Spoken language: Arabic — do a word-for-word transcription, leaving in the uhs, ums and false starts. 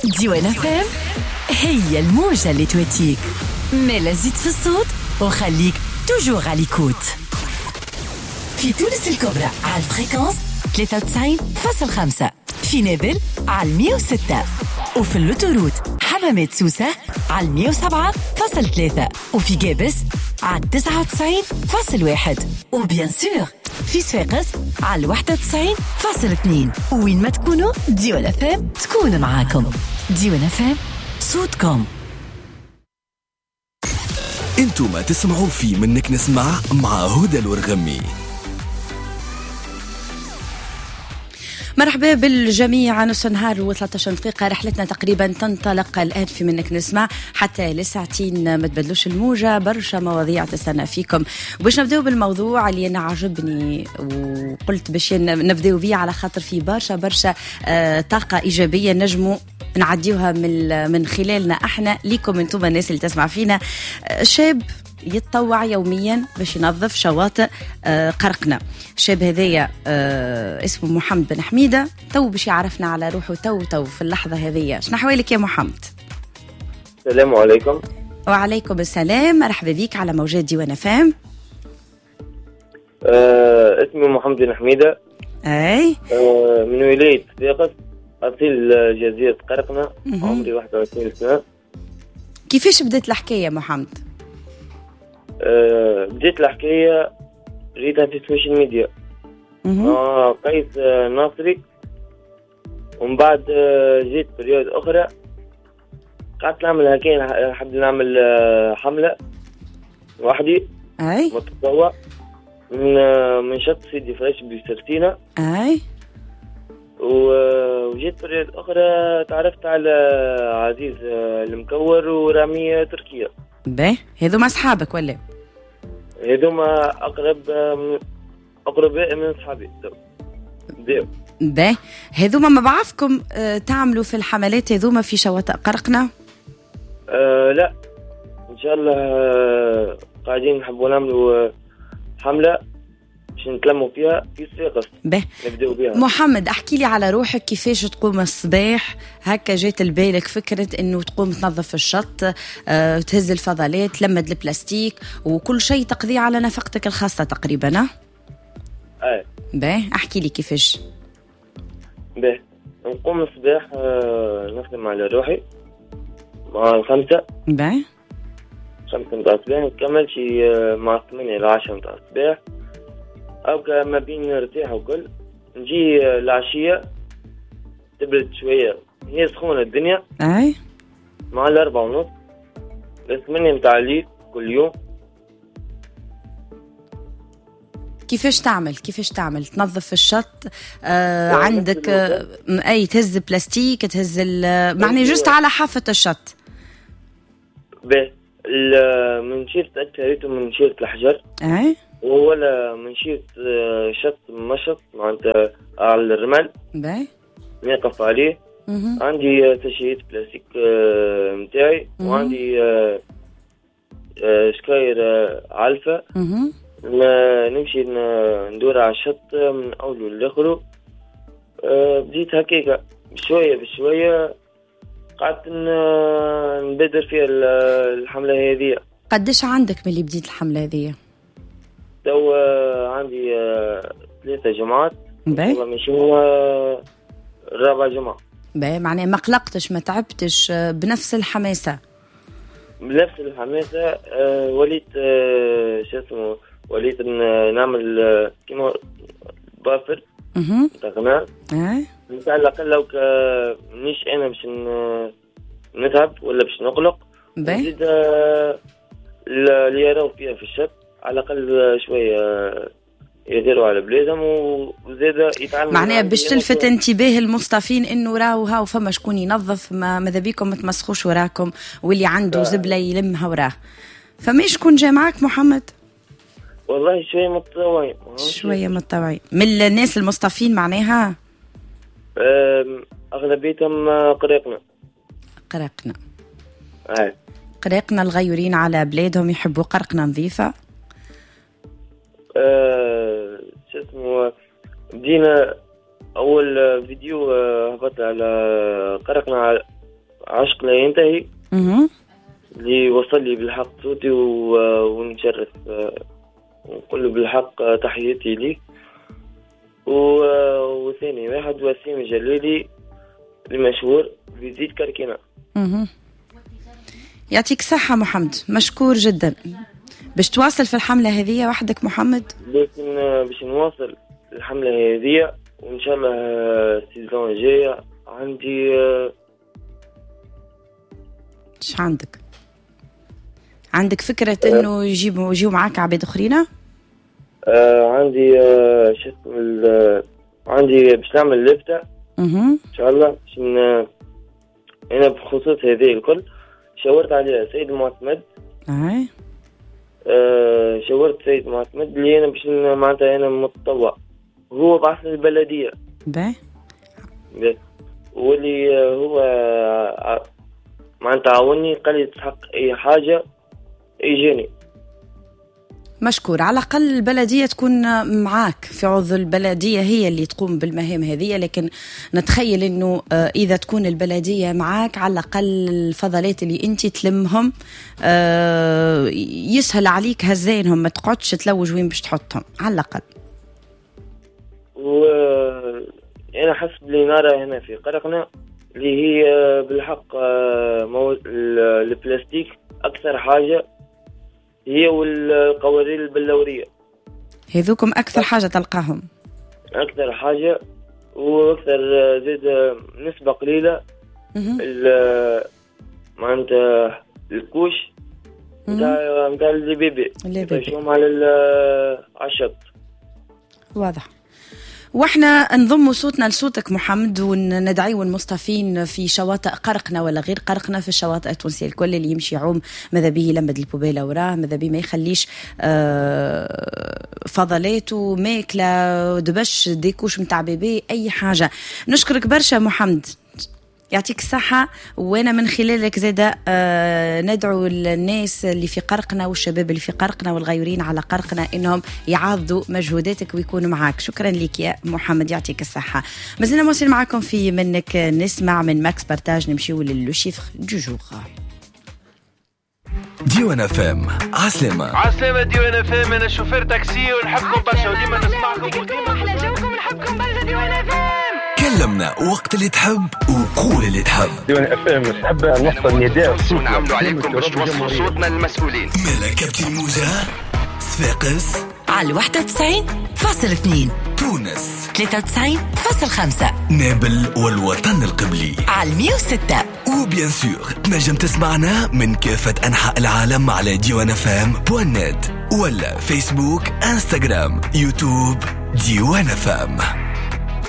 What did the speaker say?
ديوان فام هي الموجة اللي تواتيك مالا زيد في الصوت وخليك توجور على ليكوت. في تونس الكبرى على الفريكونس ثلاثة وتسعين فاصلة خمسة، في نابل على مية وستة، وفي اللوتوروت حمامات سوسة على مية وسبعة فاصلة ثلاثة، وفي جابس على تسعة وتسعين فاصلة واحد، وبيان سور في صفاقس على واحد وتسعين فاصلة اثنين. وين ما تكونوا ديوان فام تكون معاكم. ديوان فام صوتكم. انتوا ما تسمعوا في منك نسمع مع هدى الورغمي. مرحبا بالجميع. نص نهار وثلاثة عشر دقيقة رحلتنا تقريبا تنطلق الآن في منك نسمع حتى لساعتين ما تبدلوش الموجة. برشا مواضيع تستنى فيكم، باش نبداو بالموضوع اللي أنا عجبني وقلت باش نبداو بيه على خاطر في برشا برشا آه طاقة إيجابية نجموا نعديوها من من خلالنا احنا ليكم انتم الناس اللي تسمع فينا. شاب يتطوع يوميا باش ينظف شواطئ آه قرقنا. الشاب هذايا آه اسمه محمد بن حميدة، تو باش يعرفنا على روحه تو تو في اللحظة هذية. شنو حوالك يا محمد؟ السلام عليكم. وعليكم السلام، مرحبا بيك على موجات ديوان فام. آه اسمي محمد بن حميدة. اي آه من ولاية صفاقس، أصيل جزيرة قرقنة، عمري واحد وعشرين سنة. كيفاش بدأت الحكاية محمد؟ أه بديت الحكاية ريتها في السوشيال ميديا مع قيس ناصري، ومن بعد جيت بريود أخرى قعدت نعمل هكايا، نحب نعمل حملة وحدي أي متطوع من من شط سيدي فريش بسرتينا. أي وجيت بريود أخرى تعرفت على عزيز المكور ورامية تركيا. باهي، هذوما أصحابك ولا؟ هذوما أقرب أقرباء من أصحابي. باهي، هذوما ما بعضكم آه تعملوا في الحملات هذوما في شواطئ قرقنا؟ آه لا، إن شاء الله آه قاعدين نحبوا نعملوا حملة باش نتلموا فيها في صفاقس. باهي، نبداو بها. محمد احكي لي على روحك، كيفاش تقوم الصباح هكا جات لبالك فكرة انه تقوم تنظف الشط، أه، تهز الفضلات، تلمد البلاستيك وكل شيء تقضيه على نفقتك الخاصة تقريبا؟ ها اي باهي، احكي لي كيفاش. باهي، نقوم الصباح أه نخدم على روحي مع الخمسة. باهي، خمسة متاع الصباح نكمل شي مع ثمانية لعشرة متاع الصباح، أو ما بين نرتاح وكل. نجي العشية تبرد شوية، هي سخونة الدنيا. أي مع الأربعة ونص لثمانية متاع الليل كل يوم. كيفاش تعمل كيفاش تعمل تنظف الشط؟ آه عندك آه أي تهز بلاستيك، تهز معني جست على حافة الشط؟ باهي، منشير تأكد من منشير الحجر. أي ولا منشير شط مشط معناتها على الرمل. باهي، نقف عليه. مه. عندي ساشيات بلاستيك متاعي، وعندي شكاير علفة. نمشي ندور على الشط من أوله لآخره. بديت هكاكا بشوية بشوية، قعدت نبادر فيها الحملة هذه. قديش عندك من اللي بديت الحملة هذه؟ تو عندي ثلاثة جماعات. باهي، ماشي رابع جمعة. باهي، معناه ما قلقتش ما تعبتش، بنفس الحماسة؟ بنفس الحماسة. أه وليت أه شو اسمه وليت نعمل أه كيما بافر تاع قناة. اي على الأقل لو مانيش أنا باش نتعب ولا باش نقلق. باهي، نزيد أه اللي يراو فيها في الشط على الأقل شوية يديروا على بلادهم وزيادة يتعلموا. معناها باش تلفت انتباه المصطفين انه راهو هاو فما شكون ينظف، ما ماذا بيكم ما تمسخوش وراكم، واللي عنده زبلة يلمها وراه. فما شكون جا معك محمد؟ والله شوية متطوعين. شوية متطوعين من الناس المصطفين معناها؟ أغلبيتهم قريقنا. قرقنا. آه. قرقنا الغيورين على بلادهم يحبوا قرقنا نظيفة. أه شو اسمه بدينا أول فيديو هبط على قرقنا عشق لا ينتهي اها اللي وصل لي بالحق صوتي ونشرف ونقول له بالحق تحياتي لي. وثاني واحد وسيم الجليلي المشهور بيزيد كركينة. اها يعطيك صحة محمد، مشكور جدا. باش تواصل في الحملة هذه وحدك محمد؟ لكن باش نواصل الحملة هذه وإن شاء الله السيزون الجاية عندي. ايش عندك؟ عندك فكرة انه يجيبوا يجيو معاك عباد اخرين؟ آه عندي آه شو اسمه عندي باش نعمل لفتة اها ان شاء الله. شن انا بخصوص هذه الكل شاورت عليها سيد معتمد. اي آه شاورت سيد معتمد اللي انا باش معناتها انا متطوع، هو بعث البلدية باهي واللي هو معناتها عاوني قال لي تحق اي حاجة يجيني. مشكور. على الأقل البلدية تكون معاك في عضو البلدية، هي اللي تقوم بالمهام هذه، لكن نتخيل أنه إذا تكون البلدية معاك على الأقل الفضلات اللي أنت تلمهم يسهل عليك هزينهم، ما تقعدش تلوج وين باش تحطهم على الأقل. وأنا حسب اللي نرى هنا في قرقنا اللي هي بالحق البلاستيك أكثر حاجة هي والقوارير البلورية، هذوكم أكثر حاجة تلقاهم أكثر حاجة وأكثر زيد نسبة قليلة. معناتها الكوش نتاع نتاع البيبي يمشيهم على الشط. واضح. واحنا نضم صوتنا لصوتك محمد وندعيو المصطفين في شواطئ قرقنا ولا غير قرقنا، في الشواطئ التونسيه الكل اللي يمشي يعوم ماذا به يلمد البوبيله وراه، ماذا به ما يخليش فضلاته ماكله دبش ديكوش متاع بيبي اي حاجه. نشكرك برشا محمد، يعطيك الصحة. وانا من خلالك زادا آه ندعو الناس اللي في قرقنا والشباب اللي في قرقنا والغيورين على قرقنا انهم يعاضدوا مجهوداتك ويكونوا معاك. شكرا لك يا محمد، يعطيك الصحة. ما زلنا مواصلين معكم في منك نسمع من ماكس بارتاج، نمشيو للشيفر دو جور. ديوان اف ام عسلامة عسلامة ديوان اف ام. انا شوفير تاكسي ونحبكم برشا وديما نسمعكم وديما احلى جوكم ونحبكم برشا ديوان اف ام. كلمنا وقت اللي تحب وقول اللي تحب. ديوان اف ام نحب نوصل نداء ونعملوا عليكم باش توصلوا صوتنا للمسؤولين. ملكة الموجة صفاقس على واحد وتسعين فاصلة اثنين، تونس ثلاثة وتسعين فاصلة خمسة، نابل والوطن القبلي على مية وستة، وبيان سور تنجم تسمعنا من كافة أنحاء العالم على ديوان اف ام بوان نت ولا فيسبوك انستغرام يوتيوب ديوان اف ام.